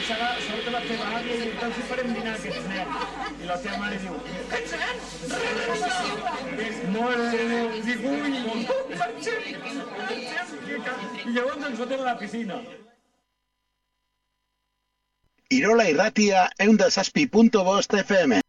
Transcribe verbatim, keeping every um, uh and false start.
serà, sort la teva àvia i tal, si farem dinar aquests nens. I la teva mare diu, aquests nens? Mare de Déu, dic, ui, marxem, marxem. I llavors ens fotem a la piscina. Irola Irratia ehun eta zazpi puntu bost F M.